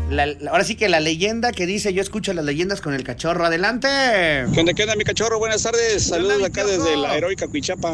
Ahora sí que la leyenda que dice, yo escucho las leyendas con el cachorro. Adelante. ¿Qué onda, mi cachorro? Buenas tardes. Saludos acá desde la heroica Cuichapa.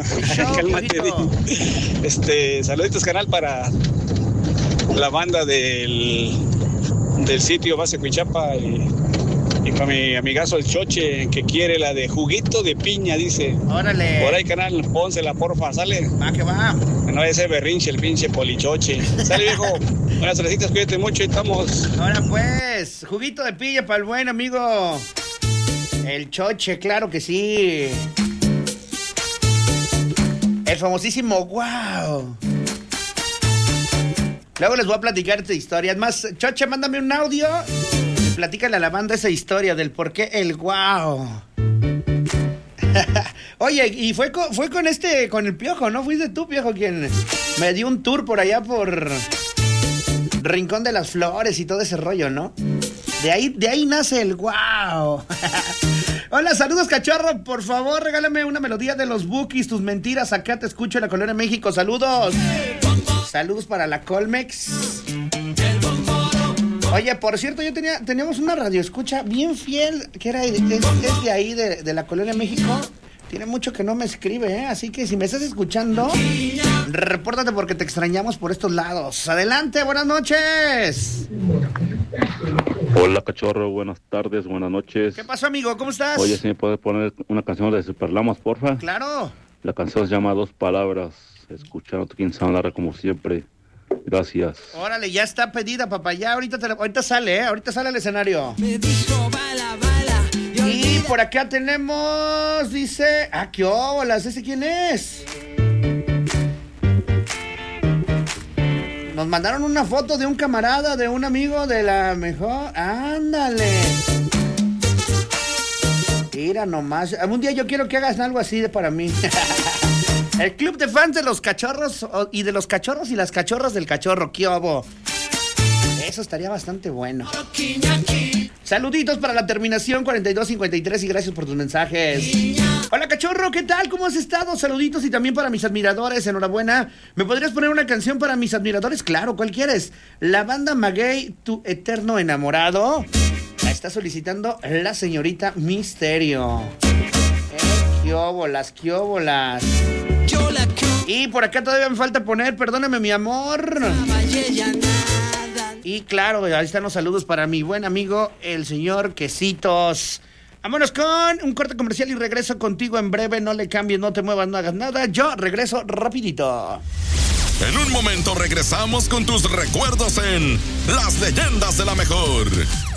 Saluditos, canal, para la banda del sitio Base Cuichapa y para mi amigazo el Choche, que quiere la de juguito de piña, dice. Órale. Por ahí, canal, pónsela, porfa, sale. Va que va. No vaya a ser berrinche el pinche polichoche. Sale, viejo. Buenas tardes, cuídate mucho y estamos. Ahora pues, juguito de piña para el buen amigo el Choche, claro que sí. El famosísimo wow. Luego les voy a platicar esta historia. Es más, Choche, mándame un audio y platícale a la banda esa historia del por qué el wow. Oye, y fue con el Piojo, ¿no? Fuiste tú, Piojo, quien me dio un tour por allá por Rincón de las Flores y todo ese rollo, ¿no? De ahí nace el wow. Hola, saludos, cachorro. Por favor, regálame una melodía de los Bookies, tus mentiras. Acá te escucho en la Colonia México. Saludos. Saludos para la Colmex. Oye, por cierto, teníamos una radioescucha bien fiel, que es de ahí, de la Colonia México. Tiene mucho que no me escribe, ¿eh? Así que si me estás escuchando, repórtate porque te extrañamos por estos lados. Adelante, buenas noches. Hola, cachorro, buenas tardes, buenas noches. ¿Qué pasó, amigo? ¿Cómo estás? Oye, ¿sí me puedes poner una canción de Superlamas, porfa? Claro. La canción se llama Dos Palabras, escuchando tu quince Lara como siempre. Gracias. Órale, ya está pedida, papá. Ya ahorita sale, ahorita sale al escenario. Me dijo bala, bala. Y por acá tenemos, dice, qué óbolas, ¿ese quién es? Nos mandaron una foto de un camarada, de un amigo de la mejor. Ándale. Mira nomás. Algún día yo quiero que hagas algo así para mí. El club de fans de los cachorros y de los cachorros y las cachorras del cachorro. ¿Qué obo? Eso estaría bastante bueno. Saluditos para la terminación 4253 y gracias por tus mensajes. Hola, cachorro, ¿qué tal? ¿Cómo has estado? Saluditos y también para mis admiradores, enhorabuena. ¿Me podrías poner una canción para mis admiradores? Claro, ¿cuál quieres? La banda Maguey, tu eterno enamorado. La está solicitando la señorita Misterio. ¡Qué óbolas, qué óbolas! Y por acá todavía me falta poner Perdóname, mi amor. Y claro, ahí están los saludos para mi buen amigo, el señor Quesitos. Vámonos con un corte comercial y regreso contigo en breve. No le cambies, no te muevas, no hagas nada. Yo regreso rapidito. En un momento regresamos con tus recuerdos en Las Leyendas de la Mejor.